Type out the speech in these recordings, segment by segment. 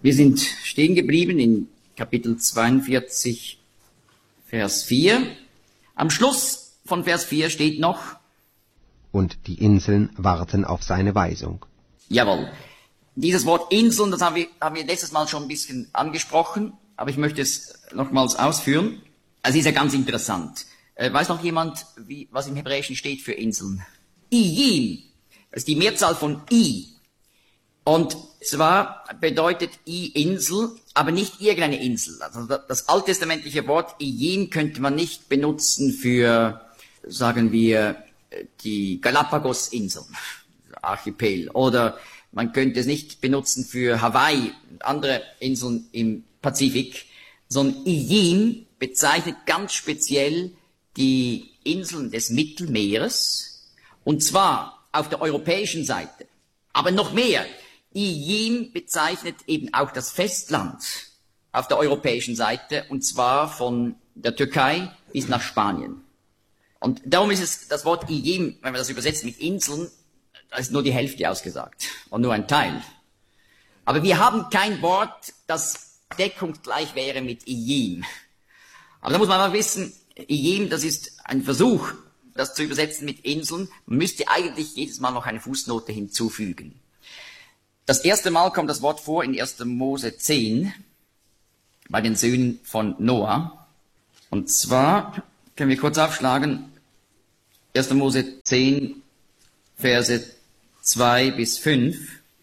Wir sind stehen geblieben in Kapitel 42, Vers 4. Am Schluss von Vers 4 steht noch: Und die Inseln warten auf seine Weisung. Jawohl. Dieses Wort Inseln, das haben wir letztes Mal schon ein bisschen angesprochen, aber ich möchte es nochmals ausführen. Also ist ja ganz interessant. Weiß noch jemand, was im Hebräischen steht für Inseln? Iyim. Das ist die Mehrzahl von I. Und zwar bedeutet I Insel, aber nicht irgendeine Insel. Also das alttestamentliche Wort Iyim könnte man nicht benutzen für, sagen wir, die Galapagos-Inseln, Archipel. Oder man könnte es nicht benutzen für Hawaii und andere Inseln im Pazifik, sondern Iyim bezeichnet ganz speziell die Inseln des Mittelmeeres, und zwar auf der europäischen Seite. Aber noch mehr, Iyim bezeichnet eben auch das Festland auf der europäischen Seite, und zwar von der Türkei bis nach Spanien. Und darum ist es das Wort Iyim, wenn man das übersetzt mit Inseln, da ist nur die Hälfte ausgesagt und nur ein Teil. Aber wir haben kein Wort, das deckungsgleich wäre mit Iyim. Aber da muss man mal wissen, Iyim, das ist ein Versuch, das zu übersetzen mit Inseln. Man müsste eigentlich jedes Mal noch eine Fußnote hinzufügen. Das erste Mal kommt das Wort vor in 1. Mose 10 bei den Söhnen von Noah. Und zwar können wir kurz aufschlagen, 1. Mose 10, Verse 2 bis 5.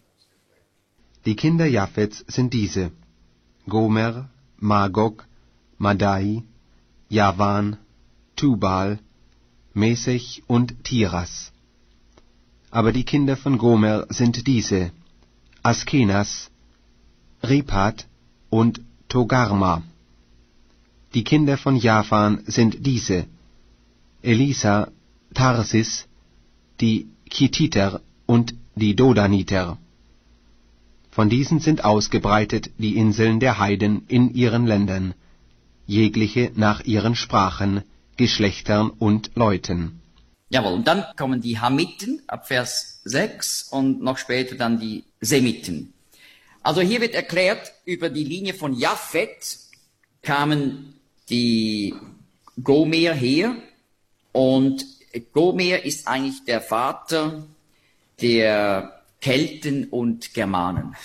Die Kinder Japhets sind diese: Gomer, Magog, Madai, Javan, Tubal, Mesech und Tiras. Aber die Kinder von Gomer sind diese: Askenas, Ripat und Togarma. Die Kinder von Javan sind diese: Elisa, Tarsis, die Kittiter und die Dodaniter. Von diesen sind ausgebreitet die Inseln der Heiden in ihren Ländern, jegliche nach ihren Sprachen, Geschlechtern und Leuten. Jawohl, und dann kommen die Hamiten ab Vers 6 und noch später dann die Semiten. Also hier wird erklärt, über die Linie von Japhet kamen die Gomer her, und Gomer ist eigentlich der Vater der Kelten und Germanen.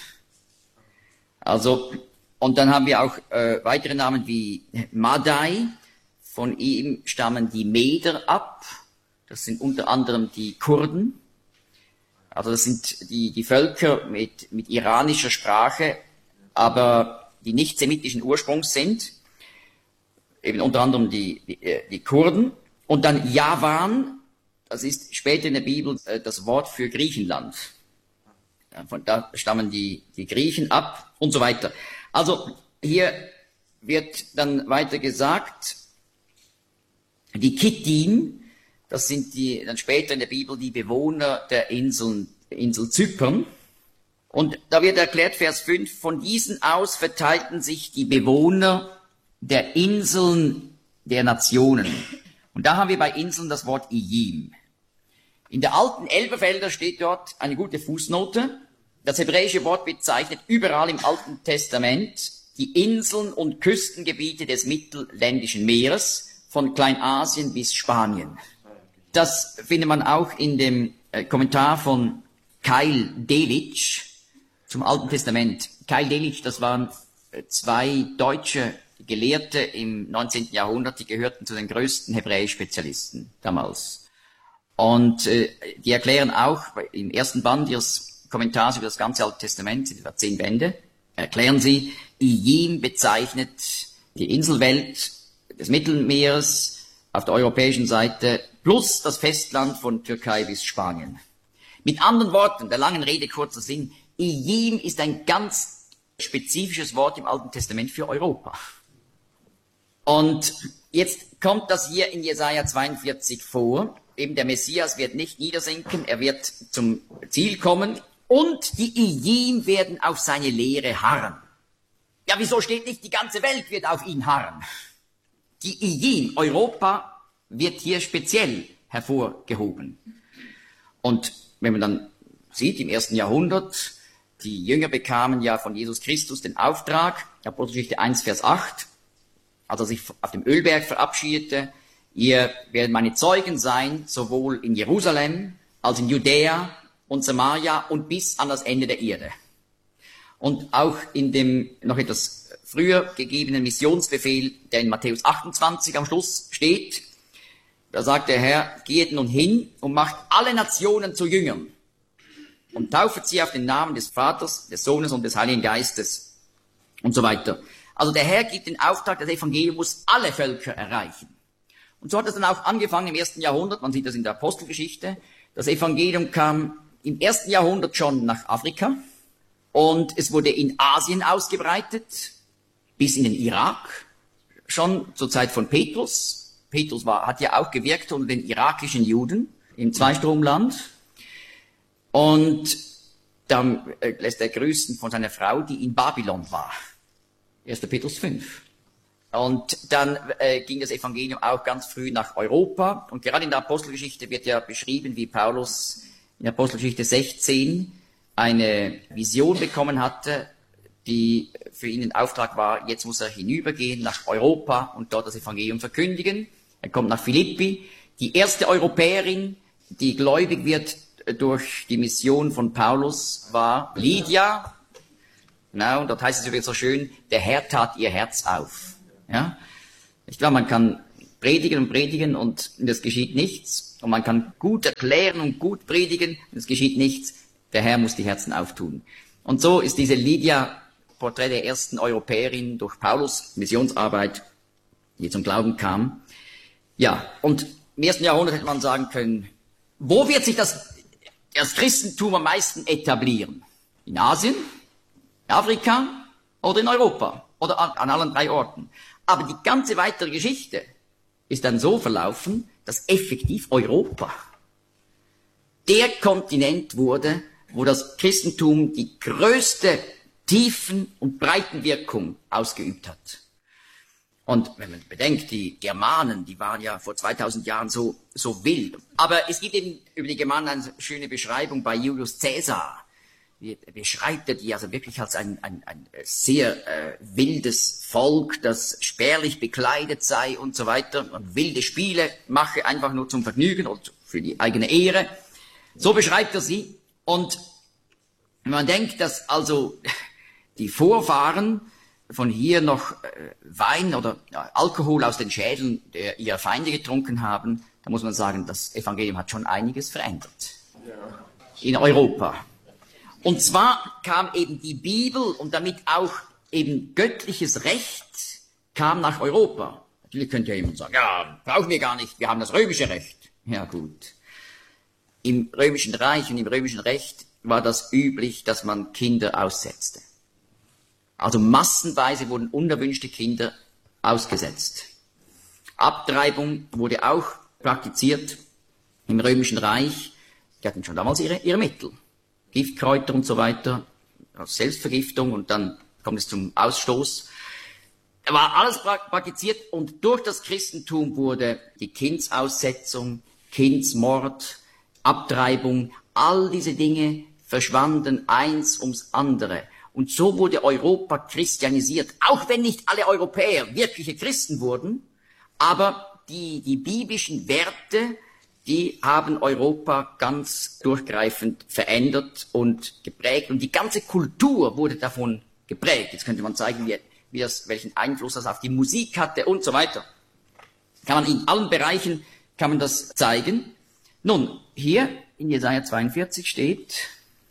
Also, und dann haben wir auch weitere Namen wie Madai, von ihm stammen die Meder ab, das sind unter anderem die Kurden, also das sind die Völker mit iranischer Sprache, aber die nicht semitischen Ursprungs sind, eben unter anderem die Kurden. Und dann Javan, das ist später in der Bibel das Wort für Griechenland. Von da stammen die Griechen ab und so weiter. Also hier wird dann weiter gesagt, die Kittim, das sind dann später in der Bibel die Bewohner der Insel Zypern. Und da wird erklärt, Vers 5, von diesen aus verteilten sich die Bewohner der Inseln der Nationen. Und da haben wir bei Inseln das Wort Iyim. In der alten Elberfelder steht dort eine gute Fußnote. Das hebräische Wort bezeichnet überall im Alten Testament die Inseln und Küstengebiete des Mittelländischen Meeres, von Kleinasien bis Spanien. Das findet man auch in dem Kommentar von Keil Delitzsch zum Alten Testament. Keil Delitzsch, das waren zwei deutsche Gelehrte im 19. Jahrhundert, die gehörten zu den größten Hebräisch-Spezialisten damals. Und die erklären auch im ersten Band ihres Kommentars über das ganze Alte Testament, sind etwa 10 Bände, erklären sie, Iyim bezeichnet die Inselwelt des Mittelmeeres auf der europäischen Seite plus das Festland von Türkei bis Spanien. Mit anderen Worten, der langen Rede kurzer Sinn, Iyim ist ein ganz spezifisches Wort im Alten Testament für Europa. Und jetzt kommt das hier in Jesaja 42 vor. Eben der Messias wird nicht niedersinken, er wird zum Ziel kommen. Und die Iyim werden auf seine Lehre harren. Ja, wieso steht nicht, die ganze Welt wird auf ihn harren? Die Iyim, Europa, wird hier speziell hervorgehoben. Und wenn man dann sieht, im 1. Jahrhundert, Die Jünger bekamen ja von Jesus Christus den Auftrag, Apostelgeschichte 1, Vers 8, als er sich auf dem Ölberg verabschiedete, ihr werdet meine Zeugen sein, sowohl in Jerusalem als in Judäa und Samaria und bis an das Ende der Erde. Und auch in dem noch etwas früher gegebenen Missionsbefehl, der in Matthäus 28 am Schluss steht, da sagt der Herr, geht nun hin und macht alle Nationen zu Jüngern und taufet sie auf den Namen des Vaters, des Sohnes und des Heiligen Geistes und so weiter. Also der Herr gibt den Auftrag, das Evangelium muss alle Völker erreichen. Und so hat es dann auch angefangen im 1. Jahrhundert, man sieht das in der Apostelgeschichte. Das Evangelium kam im 1. Jahrhundert schon nach Afrika und es wurde in Asien ausgebreitet, bis in den Irak, schon zur Zeit von Petrus. Petrus hat ja auch gewirkt unter den irakischen Juden im Zweistromland. Und dann lässt er grüßen von seiner Frau, die in Babylon war. 1. Petrus 5. Und dann ging das Evangelium auch ganz früh nach Europa. Und gerade in der Apostelgeschichte wird ja beschrieben, wie Paulus in der Apostelgeschichte 16 eine Vision bekommen hatte, die für ihn ein Auftrag war, jetzt muss er hinübergehen nach Europa und dort das Evangelium verkündigen. Er kommt nach Philippi. Die erste Europäerin, die gläubig wird durch die Mission von Paulus, war Lydia. Genau, und dort heißt es übrigens so schön, der Herr tat ihr Herz auf. Ja? Ich glaube, man kann predigen und es geschieht nichts. Und man kann gut erklären und gut predigen und es geschieht nichts. Der Herr muss die Herzen auftun. Und so ist diese Lydia Porträt der ersten Europäerin durch Paulus Missionsarbeit, die zum Glauben kam. Ja, und im 1. Jahrhundert hätte man sagen können, wo wird sich das Christentum am meisten etablieren? In Asien, in Afrika oder in Europa oder an allen drei Orten. Aber die ganze weitere Geschichte ist dann so verlaufen, dass effektiv Europa der Kontinent wurde, wo das Christentum die größte Tiefen- und Breitenwirkung ausgeübt hat. Und wenn man bedenkt, die Germanen, die waren ja vor 2000 Jahren so wild. Aber es gibt eben über die Germanen eine schöne Beschreibung bei Julius Caesar. Beschreibt er die also wirklich als ein sehr wildes Volk, das spärlich bekleidet sei und so weiter und wilde Spiele mache, einfach nur zum Vergnügen und für die eigene Ehre. So beschreibt er sie. Und wenn man denkt, dass also die Vorfahren von hier noch Wein oder Alkohol aus den Schädeln ihrer Feinde getrunken haben, da muss man sagen, das Evangelium hat schon einiges verändert. In Europa. Und zwar kam eben die Bibel und damit auch eben göttliches Recht kam nach Europa. Natürlich könnte ja jemand sagen, ja, brauchen wir gar nicht, wir haben das römische Recht. Ja gut. Im Römischen Reich und im römischen Recht war das üblich, dass man Kinder aussetzte. Also massenweise wurden unerwünschte Kinder ausgesetzt. Abtreibung wurde auch praktiziert im Römischen Reich. Die hatten schon damals ihre Mittel. Giftkräuter und so weiter, Selbstvergiftung und dann kommt es zum Ausstoß. War alles praktiziert und durch das Christentum wurde die Kindsaussetzung, Kindsmord, Abtreibung, all diese Dinge verschwanden eins ums andere. Und so wurde Europa christianisiert, auch wenn nicht alle Europäer wirkliche Christen wurden, aber die biblischen Werte, die haben Europa ganz durchgreifend verändert und geprägt. Und die ganze Kultur wurde davon geprägt. Jetzt könnte man zeigen, welchen Einfluss das auf die Musik hatte und so weiter. Kann man in allen Bereichen, kann man das zeigen. Nun, hier in Jesaja 42 steht,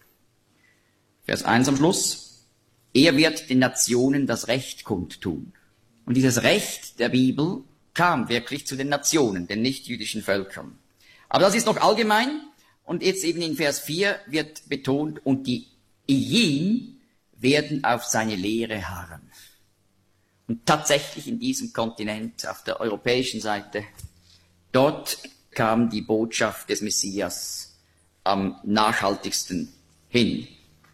Vers 1 am Schluss, er wird den Nationen das Recht kundtun. Und dieses Recht der Bibel kam wirklich zu den Nationen, den nichtjüdischen Völkern. Aber das ist noch allgemein und jetzt eben in Vers 4 wird betont, und die Ijin werden auf seine Lehre harren. Und tatsächlich in diesem Kontinent, auf der europäischen Seite, dort kam die Botschaft des Messias am nachhaltigsten hin.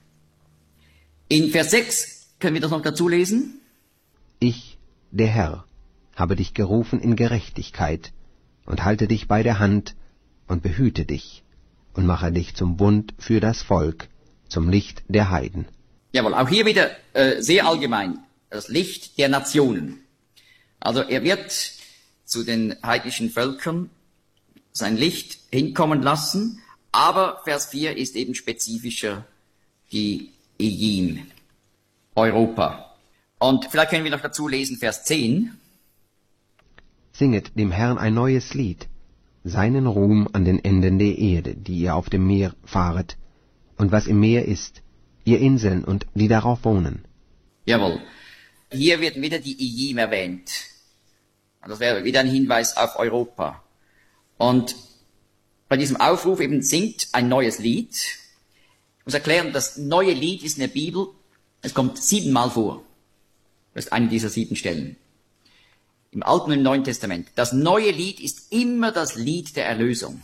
In Vers 6 können wir das noch dazu lesen. Ich, der Herr, habe dich gerufen in Gerechtigkeit und halte dich bei der Hand und behüte dich und mache dich zum Bund für das Volk, zum Licht der Heiden. Jawohl, auch hier wieder sehr allgemein, das Licht der Nationen. Also er wird zu den heidnischen Völkern sein Licht hinkommen lassen, aber Vers 4 ist eben spezifischer die Aegeim, Europa. Und vielleicht können wir noch dazu lesen Vers 10. Singet dem Herrn ein neues Lied, seinen Ruhm an den Enden der Erde, die ihr auf dem Meer fahret, und was im Meer ist, ihr Inseln und die darauf wohnen. Jawohl, hier wird wieder die Aegeim erwähnt. Das wäre wieder ein Hinweis auf Europa. Und bei diesem Aufruf eben singt ein neues Lied. Ich muss erklären, das neue Lied ist in der Bibel, es kommt 7-mal vor. Das ist eine dieser 7 Stellen. Im Alten und im Neuen Testament. Das neue Lied ist immer das Lied der Erlösung.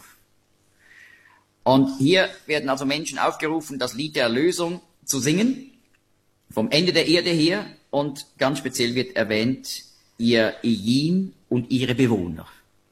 Und hier werden also Menschen aufgerufen, das Lied der Erlösung zu singen, vom Ende der Erde her, und ganz speziell wird erwähnt, ihr Aegeim und ihre Bewohner.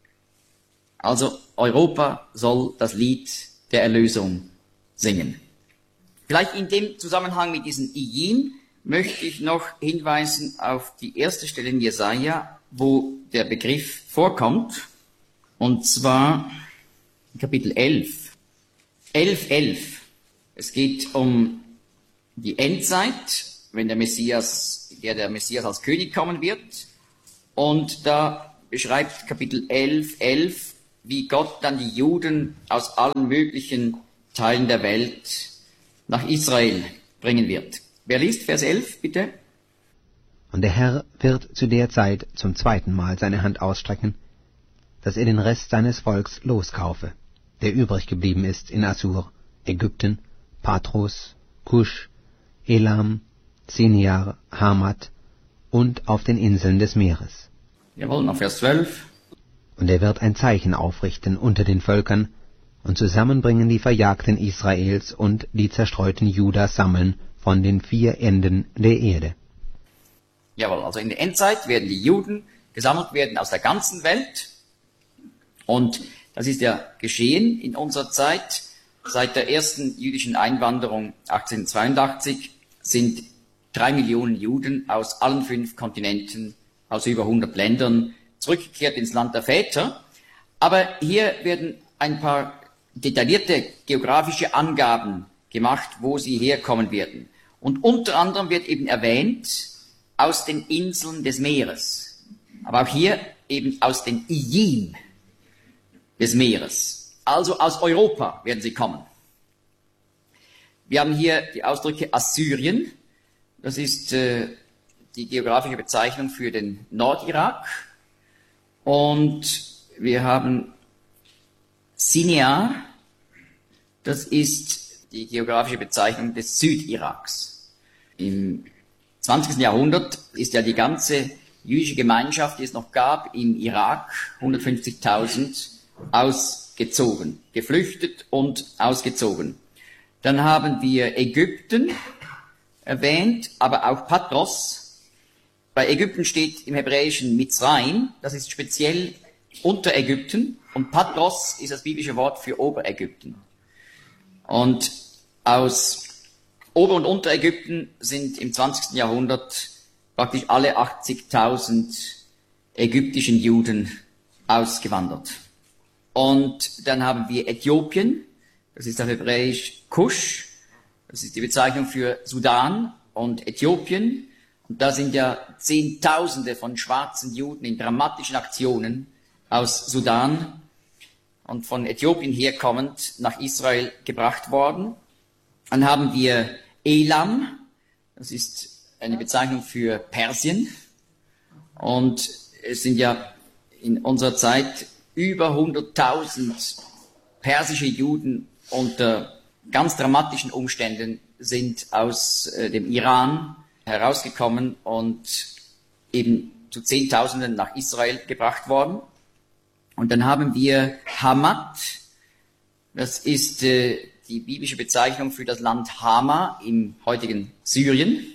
Also Europa soll das Lied der Erlösung singen. Vielleicht in dem Zusammenhang mit diesen Aegeim möchte ich noch hinweisen auf die erste Stelle in Jesaja, wo der Begriff vorkommt, und zwar Kapitel 11. 11,11. Es geht um die Endzeit, wenn der Messias als König kommen wird. Und da beschreibt Kapitel 11,11, wie Gott dann die Juden aus allen möglichen Teilen der Welt nach Israel bringen wird. Wer liest Vers 11, bitte? Und der Herr wird zu der Zeit zum 2. Mal seine Hand ausstrecken, dass er den Rest seines Volks loskaufe, der übrig geblieben ist in Assur, Ägypten, Patros, Kusch, Elam, Siniar, Hamat und auf den Inseln des Meeres. Jawohl, noch Vers 12. Und er wird ein Zeichen aufrichten unter den Völkern und zusammenbringen die Verjagten Israels und die zerstreuten Judas sammeln von den 4 Enden der Erde. Jawohl, also in der Endzeit werden die Juden gesammelt werden aus der ganzen Welt. Und das ist ja geschehen in unserer Zeit. Seit der ersten jüdischen Einwanderung 1882 sind 3 Millionen Juden aus allen 5 Kontinenten, aus über 100 Ländern, zurückgekehrt ins Land der Väter. Aber hier werden ein paar detaillierte geografische Angaben gemacht, wo sie herkommen werden. Und unter anderem wird eben erwähnt, aus den Inseln des Meeres. Aber auch hier eben aus den Aegeim des Meeres. Also aus Europa werden sie kommen. Wir haben hier die Ausdrücke Assyrien. Das ist die geografische Bezeichnung für den Nordirak. Und wir haben Siniar. Das ist die geografische Bezeichnung des Südiraks. Im 20. Jahrhundert ist ja die ganze jüdische Gemeinschaft, die es noch gab, im Irak, 150.000, ausgezogen, geflüchtet und ausgezogen. Dann haben wir Ägypten erwähnt, aber auch Patros. Bei Ägypten steht im Hebräischen Mitzrayim, das ist speziell Unterägypten, und Patros ist das biblische Wort für Oberägypten. Und aus Ober- und Unterägypten sind im 20. Jahrhundert praktisch alle 80.000 ägyptischen Juden ausgewandert. Und dann haben wir Äthiopien, das ist auf Hebräisch Kusch, das ist die Bezeichnung für Sudan und Äthiopien. Und da sind ja Zehntausende von schwarzen Juden in dramatischen Aktionen aus Sudan und von Äthiopien herkommend nach Israel gebracht worden. Dann haben wir Elam, das ist eine Bezeichnung für Persien. Und es sind ja in unserer Zeit über 100.000 persische Juden unter ganz dramatischen Umständen sind aus dem Iran herausgekommen und eben zu Zehntausenden nach Israel gebracht worden. Und dann haben wir Hamat, das ist die biblische Bezeichnung für das Land Hama im heutigen Syrien.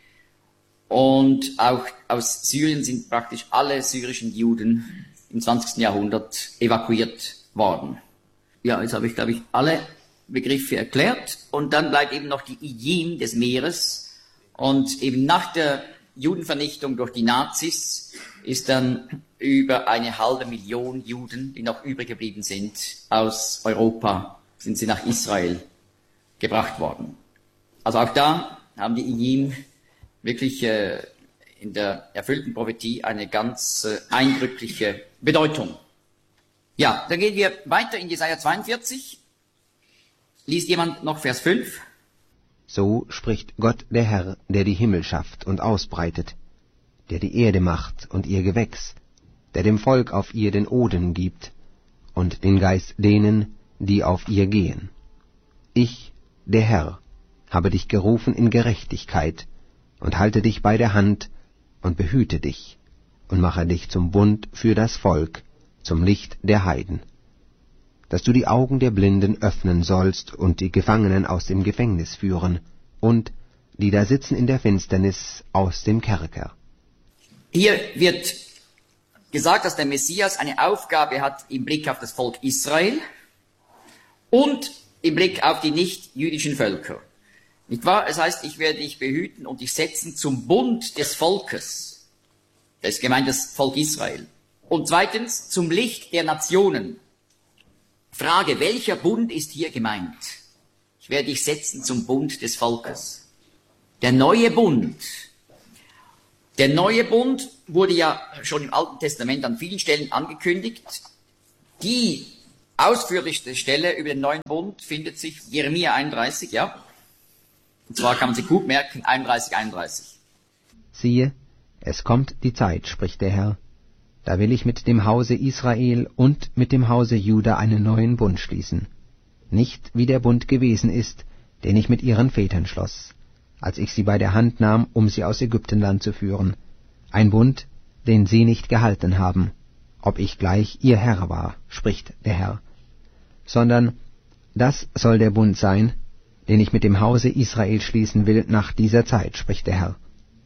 Und auch aus Syrien sind praktisch alle syrischen Juden im 20. Jahrhundert evakuiert worden. Ja, jetzt habe ich, glaube ich, alle Begriffe erklärt. Und dann bleibt eben noch die Ijim des Meeres. Und eben nach der Judenvernichtung durch die Nazis ist dann über 500.000 Juden, die noch übrig geblieben sind, aus Europa, sind sie nach Israel gebracht worden. Also auch da haben die Ijim wirklich in der erfüllten Prophetie eine ganz eindrückliche Bedeutung. Ja, dann gehen wir weiter in Jesaja 42. Liest jemand noch Vers 5? So spricht Gott der Herr, der die Himmel schafft und ausbreitet, der die Erde macht und ihr Gewächs, der dem Volk auf ihr den Odem gibt und den Geist denen, die auf ihr gehen. Ich, der Herr, habe dich gerufen in Gerechtigkeit und halte dich bei der Hand und behüte dich und mache dich zum Bund für das Volk, zum Licht der Heiden, dass du die Augen der Blinden öffnen sollst und die Gefangenen aus dem Gefängnis führen und die da sitzen in der Finsternis aus dem Kerker. Hier wird gesagt, dass der Messias eine Aufgabe hat im Blick auf das Volk Israel und im Blick auf die nicht-jüdischen Völker. Nicht wahr? Es heißt, ich werde dich behüten und dich setzen zum Bund des Volkes. Das ist gemeint das Volk Israel. Und zweitens zum Licht der Nationen. Frage, welcher Bund ist hier gemeint? Ich werde dich setzen zum Bund des Volkes. Der neue Bund. Der neue Bund wurde ja schon im Alten Testament an vielen Stellen angekündigt. Die ausführlichste Stelle über den neuen Bund findet sich Jeremia 31, ja. Und zwar kann man sich gut merken, 31. Siehe, es kommt die Zeit, spricht der Herr, da will ich mit dem Hause Israel und mit dem Hause Juda einen neuen Bund schließen, nicht wie der Bund gewesen ist, den ich mit ihren Vätern schloss, als ich sie bei der Hand nahm, um sie aus Ägyptenland zu führen, ein Bund, den sie nicht gehalten haben, ob ich gleich ihr Herr war, spricht der Herr, sondern das soll der Bund sein, den ich mit dem Hause Israel schließen will nach dieser Zeit, spricht der Herr.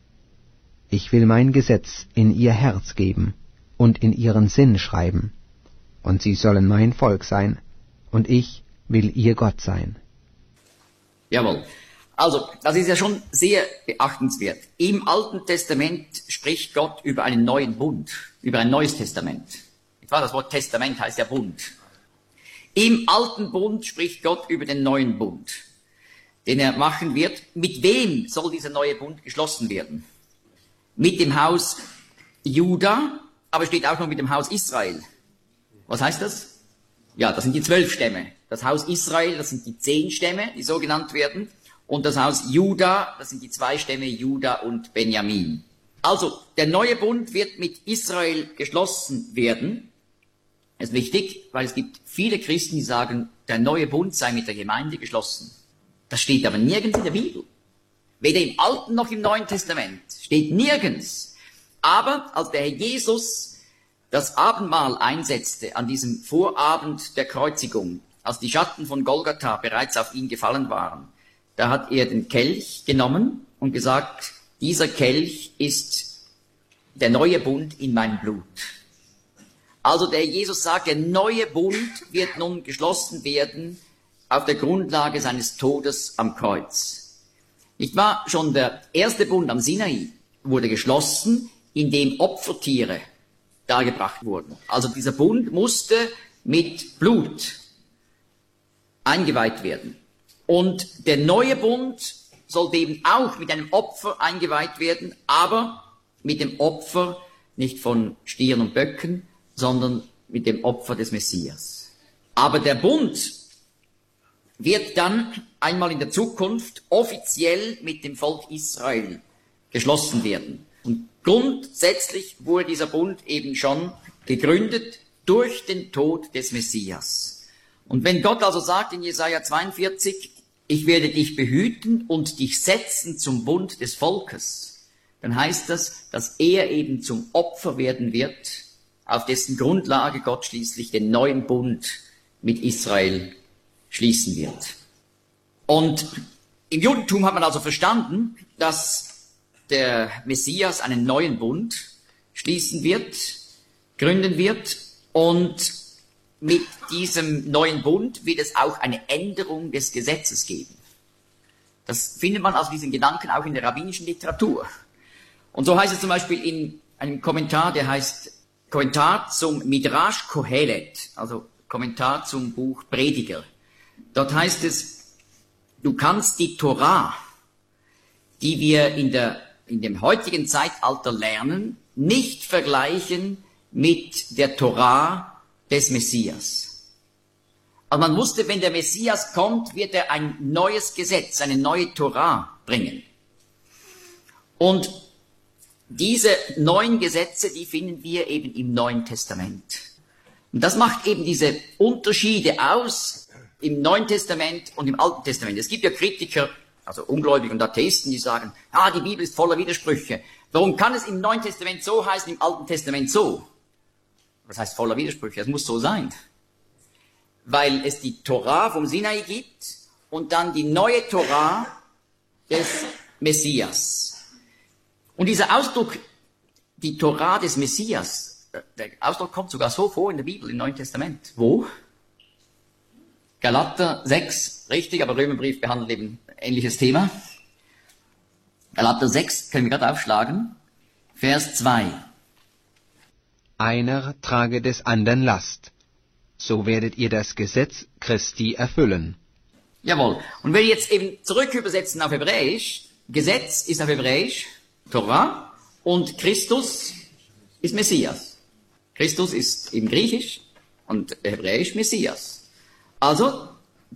Ich will mein Gesetz in ihr Herz geben und in ihren Sinn schreiben, und sie sollen mein Volk sein, und ich will ihr Gott sein. Jawohl. Also, das ist ja schon sehr beachtenswert. Im Alten Testament spricht Gott über einen neuen Bund, über ein neues Testament. Das Wort Testament heißt ja Bund. Im Alten Bund spricht Gott über den neuen Bund, den er machen wird. Mit wem soll dieser neue Bund geschlossen werden? Mit dem Haus Juda, aber steht auch noch mit dem Haus Israel. Was heißt das? Ja, das sind die 12 Stämme. Das Haus Israel, das sind die 10 Stämme, die so genannt werden. Und das Haus Juda, das sind die 2 Stämme, Juda und Benjamin. Also, der neue Bund wird mit Israel geschlossen werden. Das ist wichtig, weil es gibt viele Christen, die sagen, der neue Bund sei mit der Gemeinde geschlossen. Das steht aber nirgends in der Bibel. Weder im Alten noch im Neuen Testament. Steht nirgends. Aber als der Herr Jesus das Abendmahl einsetzte an diesem Vorabend der Kreuzigung, als die Schatten von Golgatha bereits auf ihn gefallen waren, da hat er den Kelch genommen und gesagt, dieser Kelch ist der neue Bund in meinem Blut. Also der Herr Jesus sagt, der neue Bund wird nun geschlossen werden auf der Grundlage seines Todes am Kreuz. Nicht wahr? Schon der erste Bund am Sinai wurde geschlossen, indem Opfertiere dargebracht wurden. Also dieser Bund musste mit Blut eingeweiht werden. Und der neue Bund sollte eben auch mit einem Opfer eingeweiht werden, aber mit dem Opfer nicht von Stieren und Böcken, sondern mit dem Opfer des Messias. Aber der Bund wird dann einmal in der Zukunft offiziell mit dem Volk Israel geschlossen werden. Und grundsätzlich wurde dieser Bund eben schon gegründet durch den Tod des Messias. Und wenn Gott also sagt in Jesaja 42, ich werde dich behüten und dich setzen zum Bund des Volkes, dann heißt das, dass er eben zum Opfer werden wird, auf dessen Grundlage Gott schließlich den neuen Bund mit Israel schließen wird. Und im Judentum hat man also verstanden, dass der Messias einen neuen Bund schließen wird, gründen wird, und mit diesem neuen Bund wird es auch eine Änderung des Gesetzes geben. Das findet man also diesen Gedanken auch in der rabbinischen Literatur. Und so heißt es zum Beispiel in einem Kommentar, der heißt Kommentar zum Midrash Kohelet, also Kommentar zum Buch Prediger. Dort heißt es, du kannst die Torah, die wir in dem heutigen Zeitalter lernen, nicht vergleichen mit der Torah des Messias. Also man wusste, wenn der Messias kommt, wird er ein neues Gesetz, eine neue Torah bringen. Und diese neuen Gesetze, die finden wir eben im Neuen Testament. Und das macht eben diese Unterschiede aus im Neuen Testament und im Alten Testament. Es gibt ja Kritiker, also Ungläubige und Atheisten, die sagen, die Bibel ist voller Widersprüche. Warum kann es im Neuen Testament so heißen, im Alten Testament so? Was heißt voller Widersprüche? Es muss so sein. Weil es die Torah vom Sinai gibt und dann die neue Torah des Messias. Und dieser Ausdruck, die Torah des Messias, der Ausdruck kommt sogar so vor in der Bibel, im Neuen Testament. Wo? Galater 6, richtig, aber Römerbrief behandelt eben ein ähnliches Thema. Galater 6, können wir gerade aufschlagen, Vers 2. Einer trage des andern Last, so werdet ihr das Gesetz Christi erfüllen. Jawohl. Und wenn wir jetzt eben zurück übersetzen auf Hebräisch, Gesetz ist auf Hebräisch Torah und Christus ist Messias. Christus ist eben Griechisch und Hebräisch Messias. Also,